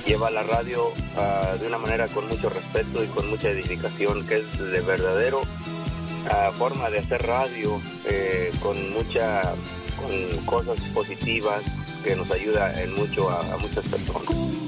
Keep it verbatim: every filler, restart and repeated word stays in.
lleva la radio uh, de una manera con mucho respeto y con mucha edificación, que es de verdadero uh, forma de hacer radio, eh, con mucha, con cosas positivas que nos ayuda en mucho a, a muchas personas.